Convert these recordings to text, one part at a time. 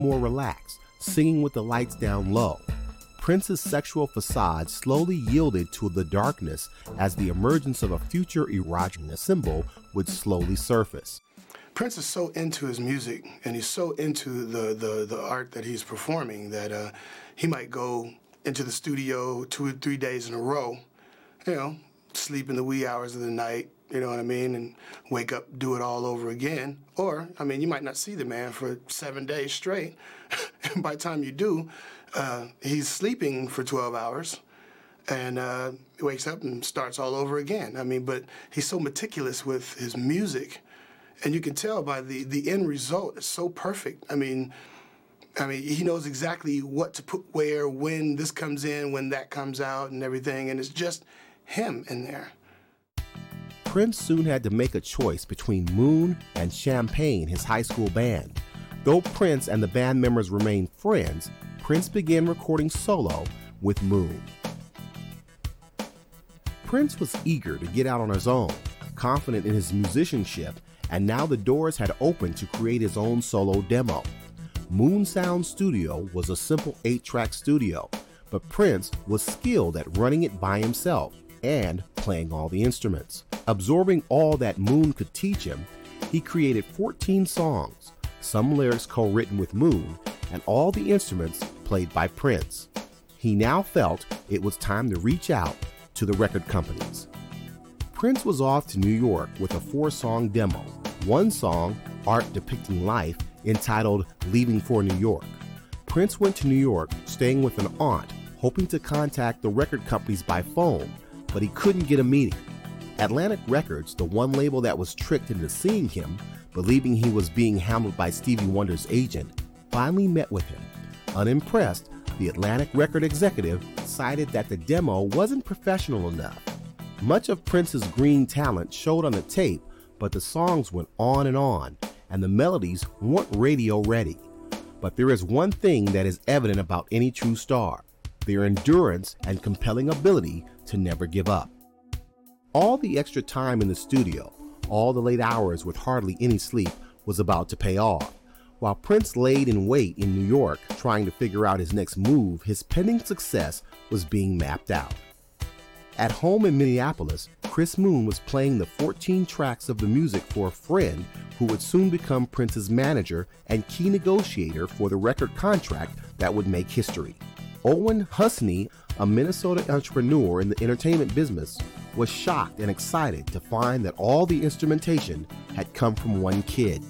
more relaxed, singing with the lights down low. Prince's sexual facade slowly yielded to the darkness as the emergence of a future erogenous symbol would slowly surface. Prince is so into his music and he's so into the art that he's performing that he might go into the studio 2 or 3 days in a row, sleep in the wee hours of the night, you know what I mean, and wake up, do it all over again. Or, you might not see the man for 7 days straight. And by the time you do, he's sleeping for 12 hours and he wakes up and starts all over again. But he's so meticulous with his music, and you can tell by the end result is so perfect. He knows exactly what to put where, when this comes in, when that comes out, and everything, and it's just him in there. Prince soon had to make a choice between Moon and Champagne, his high school band. Though Prince and the band members remained friends, Prince began recording solo with Moon. Prince was eager to get out on his own, confident in his musicianship, and now the doors had opened to create his own solo demo. Moon Sound Studio was a simple 8-track studio, but Prince was skilled at running it by himself and playing all the instruments. Absorbing all that Moon could teach him, he created 14 songs, some lyrics co-written with Moon, and all the instruments played by Prince. He now felt it was time to reach out to the record companies. Prince was off to New York with a 4-song demo. One song, art depicting life, entitled Leaving for New York. Prince went to New York, staying with an aunt, hoping to contact the record companies by phone, but he couldn't get a meeting. Atlantic Records, the one label that was tricked into seeing him, believing he was being handled by Stevie Wonder's agent, finally met with him. Unimpressed, the Atlantic record executive cited that the demo wasn't professional enough. Much of Prince's green talent showed on the tape, but the songs went on, and the melodies weren't radio ready. But there is one thing that is evident about any true star: their endurance and compelling ability to never give up. All the extra time in the studio, all the late hours with hardly any sleep, was about to pay off. While Prince laid in wait in New York trying to figure out his next move, his pending success was being mapped out. At home in Minneapolis, Chris Moon was playing the 14 tracks of the music for a friend who would soon become Prince's manager and key negotiator for the record contract that would make history. Owen Husney, a Minnesota entrepreneur in the entertainment business, was shocked and excited to find that all the instrumentation had come from one kid.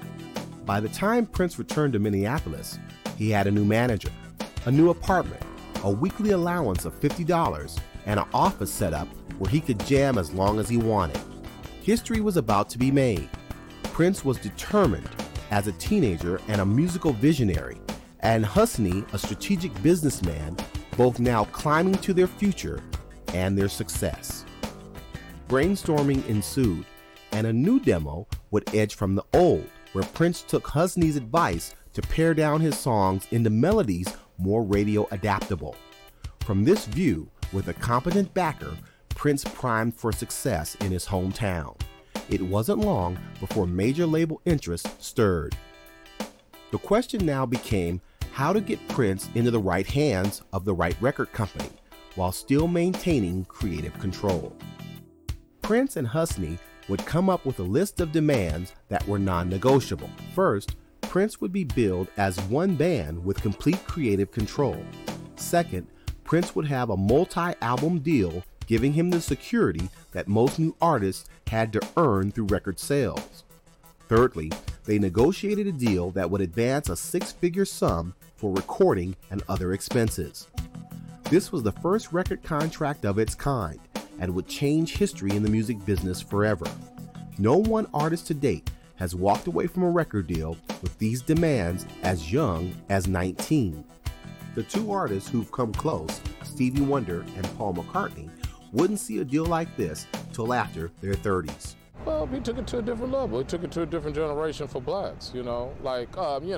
By the time Prince returned to Minneapolis, he had a new manager, a new apartment, a weekly allowance of $50, and an office set up where he could jam as long as he wanted. History was about to be made. Prince was determined as a teenager and a musical visionary, and Husney, a strategic businessman, both now climbing to their future and their success. Brainstorming ensued, and a new demo would edge from the old, where Prince took Husney's advice to pare down his songs into melodies more radio adaptable. From this view, with a competent backer, Prince primed for success in his hometown. It wasn't long before major label interest stirred. The question now became how to get Prince into the right hands of the right record company while still maintaining creative control. Prince and Husney would come up with a list of demands that were non-negotiable. First, Prince would be billed as one band with complete creative control. Second, Prince would have a multi-album deal giving him the security that most new artists had to earn through record sales. Thirdly, they negotiated a deal that would advance a 6-figure sum for recording and other expenses. This was the first record contract of its kind and would change history in the music business forever. No one artist to date has walked away from a record deal with these demands as young as 19. The two artists who've come close, Stevie Wonder and Paul McCartney, wouldn't see a deal like this till after their 30s. Well, he took it to a different level. He took it to a different generation for blacks, like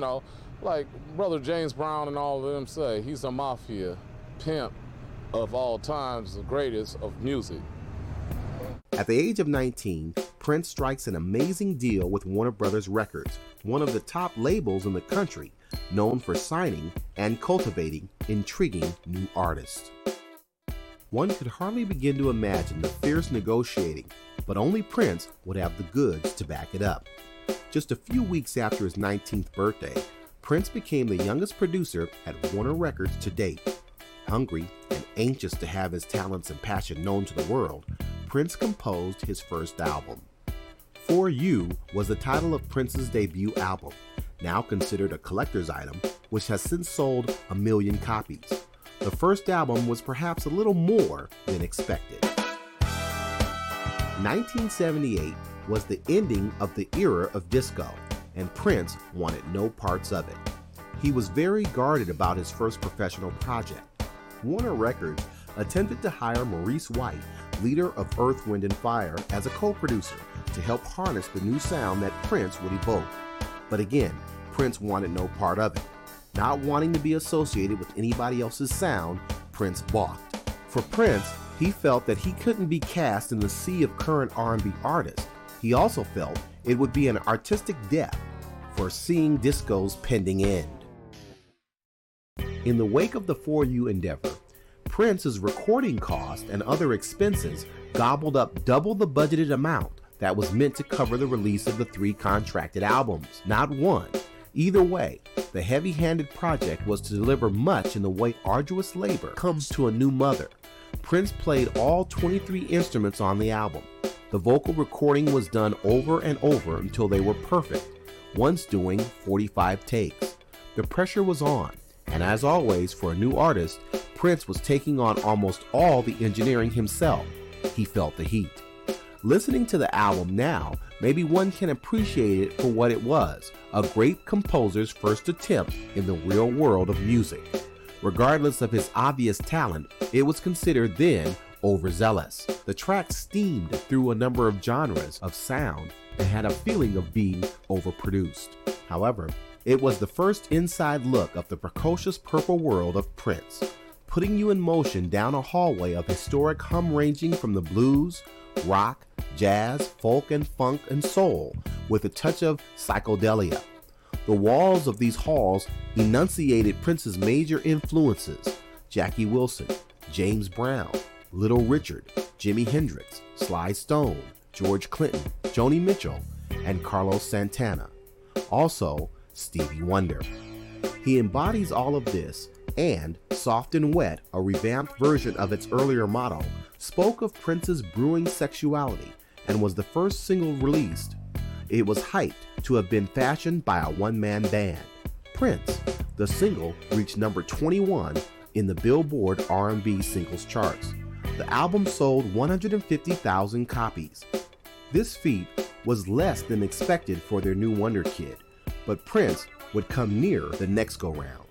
Brother James Brown and all of them say, he's a mafia pimp of all times, the greatest of music. At the age of 19, Prince strikes an amazing deal with Warner Brothers Records, one of the top labels in the country, known for signing and cultivating intriguing new artists. One could hardly begin to imagine the fierce negotiating, but only Prince would have the goods to back it up. Just a few weeks after his 19th birthday, Prince became the youngest producer at Warner Records to date. Hungry and anxious to have his talents and passion known to the world, Prince composed his first album. For You was the title of Prince's debut album, now considered a collector's item, which has since sold 1 million copies. The first album was perhaps a little more than expected. 1978 was the ending of the era of disco, and Prince wanted no parts of it. He was very guarded about his first professional project. Warner Records attempted to hire Maurice White, leader of Earth, Wind & Fire, as a co-producer to help harness the new sound that Prince would evoke. But again, Prince wanted no part of it. Not wanting to be associated with anybody else's sound, Prince balked. For Prince, he felt that he couldn't be cast in the sea of current R&B artists. He also felt it would be an artistic death, foreseeing disco's pending end. In the wake of the For You endeavor, Prince's recording costs and other expenses gobbled up double the budgeted amount that was meant to cover the release of the 3 contracted albums, not one. Either way, the heavy-handed project was to deliver much in the way arduous labor comes to a new mother. Prince played all 23 instruments on the album. The vocal recording was done over and over until they were perfect, once doing 45 takes. The pressure was on, and as always for a new artist, Prince was taking on almost all the engineering himself. He felt the heat. Listening to the album now, maybe one can appreciate it for what it was, a great composer's first attempt in the real world of music. Regardless of his obvious talent, it was considered then overzealous. The track steamed through a number of genres of sound and had a feeling of being overproduced. However, it was the first inside look of the precocious purple world of Prince, putting you in motion down a hallway of historic hum ranging from the blues, rock, jazz, folk and funk and soul, with a touch of psychedelia. The walls of these halls enunciated Prince's major influences: Jackie Wilson, James Brown, Little Richard, Jimi Hendrix, Sly Stone, George Clinton, Joni Mitchell, and Carlos Santana. Also, Stevie Wonder. He embodies all of this, and Soft and Wet, a revamped version of its earlier motto, spoke of Prince's brewing sexuality and was the first single released. It was hyped to have been fashioned by a one-man band. Prince, the single, reached number 21 in the Billboard R&B singles charts. The album sold 150,000 copies. This feat was less than expected for their new wonder kid, but Prince would come near the next go-round.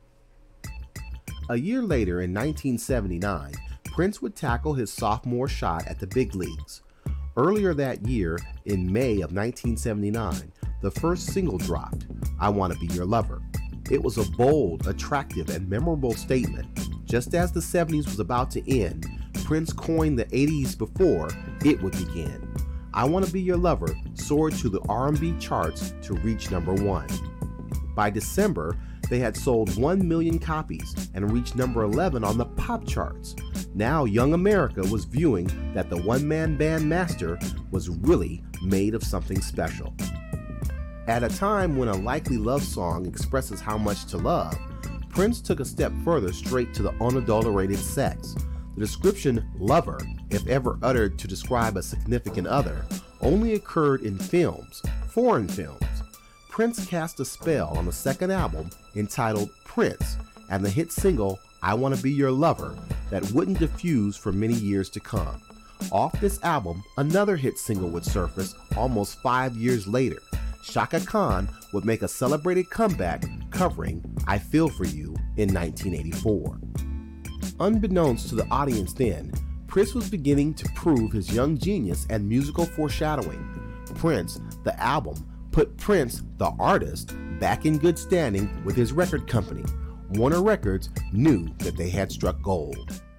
A year later, in 1979, Prince would tackle his sophomore shot at the big leagues. Earlier that year, in May of 1979, the first single dropped, I Wanna Be Your Lover. It was a bold, attractive, and memorable statement. Just as the 70s was about to end, Prince coined the 80s before it would begin. I Wanna Be Your Lover soared to the R&B charts to reach number 1. By December, they had sold 1 million copies and reached number 11 on the pop charts. Now young America was viewing that the one-man band master was really made of something special. At a time when a likely love song expresses how much to love, Prince took a step further straight to the unadulterated sex. The description lover, if ever uttered to describe a significant other, only occurred in films, foreign films. Prince cast a spell on the second album entitled Prince and the hit single I Wanna Be Your Lover that wouldn't diffuse for many years to come. Off this album, another hit single would surface almost 5 years later. Chaka Khan would make a celebrated comeback covering I Feel For You in 1984. Unbeknownst to the audience then, Prince was beginning to prove his young genius and musical foreshadowing. Prince, the album, put Prince, the artist, back in good standing with his record company. Warner Records knew that they had struck gold.